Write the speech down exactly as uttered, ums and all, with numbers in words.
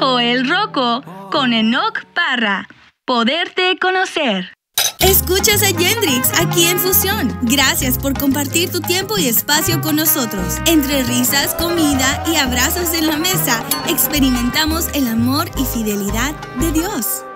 Joel Rocco con Enoch Parra. Poderte conocer. Escuchas a Yendrix aquí en Fusión. Gracias por compartir tu tiempo y espacio con nosotros. Entre risas, comida y abrazos en la mesa, experimentamos el amor y fidelidad de Dios.